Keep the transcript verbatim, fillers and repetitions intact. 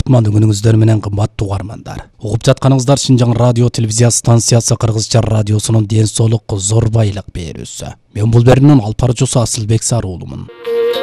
кутман үгүнүңүздөр менен кымбаттуу угармандар. Угуп жатканыңыздар Шинжаң радио телевизия станциясы Кыргызча радиосунун ден соолук зор байлык берүүсү. Мен бул берүүнүн алып баруучусу Асылбек Саруулумун.